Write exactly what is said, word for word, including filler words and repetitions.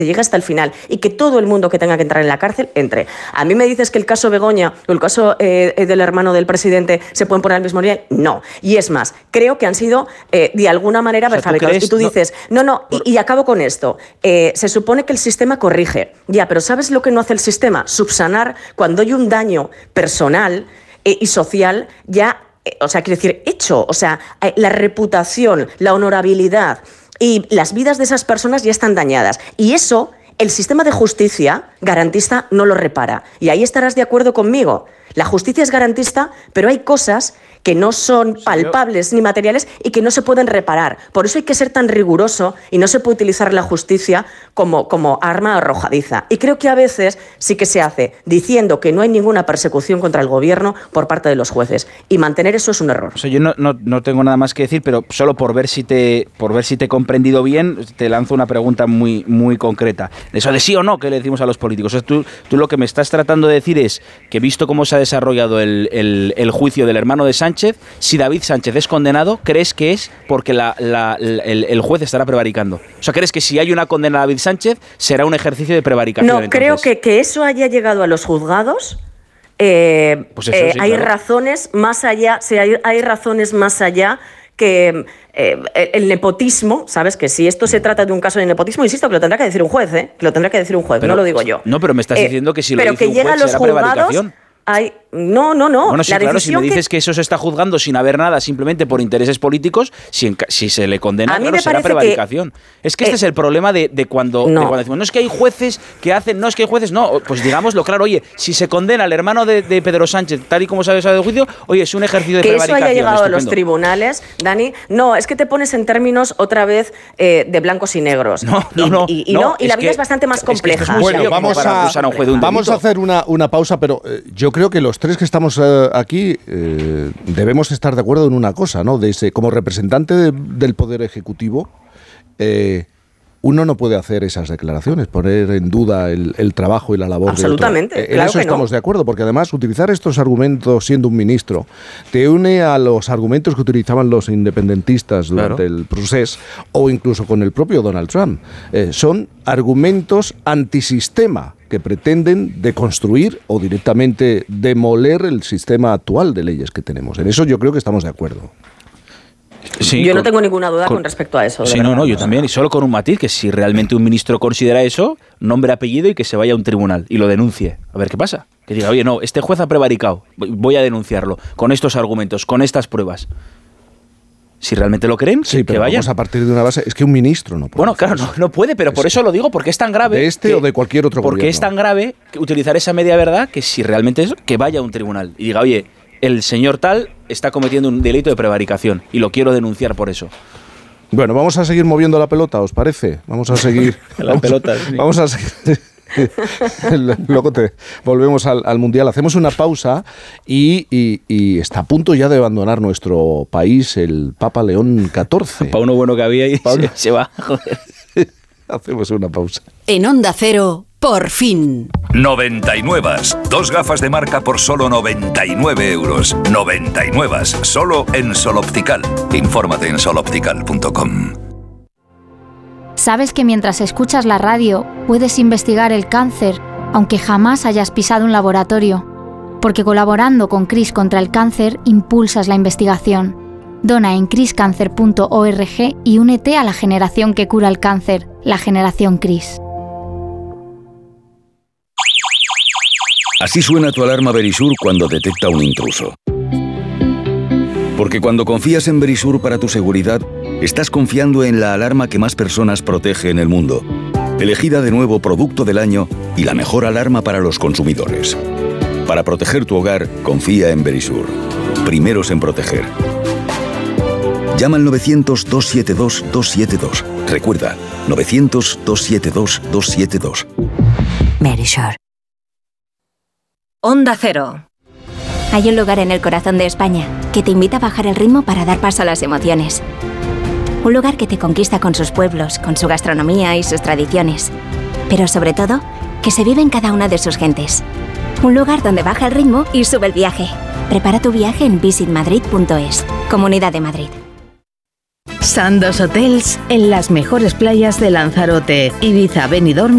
llegue hasta el final y que todo el mundo que tenga que entrar en la cárcel entre. A mí me dices que el caso Begoña o el caso eh, del hermano del presidente se pueden poner al mismo nivel. No. Y es más, creo que han sido eh, de alguna manera verfabricados. O sea, y tú dices, no, no, no y, y acabo con esto. Eh, se supone que el sistema corrige. Ya, pero ¿sabes lo que no hace el sistema? Subsanar cuando hay un daño personal eh, y social ya, eh, o sea, quiero decir, hecho. O sea, eh, la reputación, la honorabilidad y las vidas de esas personas ya están dañadas. Y eso, el sistema de justicia garantista no lo repara. Y ahí estarás de acuerdo conmigo. La justicia es garantista, pero hay cosas que no son palpables ni materiales y que no se pueden reparar. Por eso hay que ser tan riguroso y no se puede utilizar la justicia como, como arma arrojadiza. Y creo que a veces sí que se hace diciendo que no hay ninguna persecución contra el gobierno por parte de los jueces. Y mantener eso es un error. O sea, yo no, no, no tengo nada más que decir, pero solo por ver si te, por ver si te he comprendido bien, te lanzo una pregunta muy, muy concreta. Eso de sí o no que le decimos a los políticos. O sea, tú, tú lo que me estás tratando de decir es que, visto cómo se ha desarrollado el, el, el juicio del hermano de Sánchez, si David Sánchez es condenado, ¿crees que es porque la, la, la, el, el juez estará prevaricando? O sea, ¿crees que si hay una condena a David Sánchez será un ejercicio de prevaricación? No, entonces? creo que, que eso haya llegado a los juzgados. Eh, pues eso, eh, sí, hay claro. razones más allá, sí, hay, hay razones más allá que eh, el nepotismo, ¿sabes? Que si esto se trata de un caso de nepotismo, insisto, que lo tendrá que decir un juez, ¿eh? Que lo tendrá que decir un juez, pero, no lo digo yo. No, pero me estás eh, diciendo que si lo dice que un juez será prevaricación. Hay... No, no, no. Bueno, sí, la claro, si me dices que... que eso se está juzgando sin haber nada, simplemente por intereses políticos, si, en, si se le condena, claro, será prevaricación. Que, es que este eh, es el problema de, de, cuando, no. de cuando decimos, no es que hay jueces que hacen, no es que hay jueces, no, pues digámoslo claro, oye, si se condena al hermano de, de Pedro Sánchez, tal y como se ha desarrollado el juicio, oye, es un ejercicio de que prevaricación. Que eso haya llegado estupendo. a los tribunales, Dani, no, es que te pones en términos otra vez eh, de blancos y negros. No, no, no. Y, y, y, no, no, y la vida que, es bastante más compleja. Es que es bueno, vamos a, a, un vamos a hacer una, una pausa, pero eh, yo creo que los tres que estamos eh, aquí eh, debemos estar de acuerdo en una cosa, ¿no? De ese, como representante de, del Poder Ejecutivo, eh, uno no puede hacer esas declaraciones, poner en duda el, el trabajo y la labor. Absolutamente, de otro. En claro eso que estamos no. de acuerdo, porque además utilizar estos argumentos siendo un ministro te une a los argumentos que utilizaban los independentistas durante claro. el procés o incluso con el propio Donald Trump. Eh, son argumentos antisistema que pretenden deconstruir o directamente demoler el sistema actual de leyes que tenemos. En eso yo creo que estamos de acuerdo. Sí, yo con, no tengo ninguna duda con, con respecto a eso. Sí, no, no, yo también. Y solo con un matiz, que si realmente un ministro considera eso, nombre, apellido y que se vaya a un tribunal y lo denuncie. A ver qué pasa. Que diga, oye, no, este juez ha prevaricado, voy a denunciarlo con estos argumentos, con estas pruebas. Si realmente lo creen, sí, que pero vayan. Vamos a partir de una base. Es que un ministro no puede. Bueno, claro, no, no puede, pero por eso lo digo, porque es tan grave. De este que, o de cualquier otro porque gobierno. es tan grave que utilizar esa media verdad que si realmente es, que vaya a un tribunal y diga, oye, el señor tal está cometiendo un delito de prevaricación y lo quiero denunciar por eso. Bueno, vamos a seguir moviendo la pelota, ¿os parece? Vamos a seguir. la vamos, pelota. Sí. Vamos a seguir. Luego te volvemos al, al Mundial. Hacemos una pausa y, y, y está a punto ya de abandonar nuestro país el Papa León catorce. Para uno bueno que había y se, se va. Joder. Hacemos una pausa. En Onda Cero, por fin. noventa y nueve. Dos gafas de marca por solo noventa y nueve euros. noventa y nueve. Solo en Sol Optical. Infórmate en sol optical punto com. ¿Sabes que mientras escuchas la radio puedes investigar el cáncer, aunque jamás hayas pisado un laboratorio? Porque colaborando con CRIS contra el cáncer, impulsas la investigación. Dona en cris cáncer punto org y únete a la generación que cura el cáncer, la generación CRIS. Así suena tu alarma Verisur cuando detecta un intruso. Porque cuando confías en Verisur para tu seguridad, estás confiando en la alarma que más personas protege en el mundo. Elegida de nuevo Producto del Año y la mejor alarma para los consumidores. Para proteger tu hogar, confía en Verisur. Primeros en proteger. Llama al novecientos, dos siete dos, dos siete dos. Recuerda, novecientos, dos siete dos, dos siete dos. Verisur. Onda Cero. Hay un lugar en el corazón de España que te invita a bajar el ritmo para dar paso a las emociones. Un lugar que te conquista con sus pueblos, con su gastronomía y sus tradiciones. Pero sobre todo, que se vive en cada una de sus gentes. Un lugar donde baja el ritmo y sube el viaje. Prepara tu viaje en visit madrid punto es. Comunidad de Madrid. Sandoz Hotels en las mejores playas de Lanzarote, Ibiza, Benidorm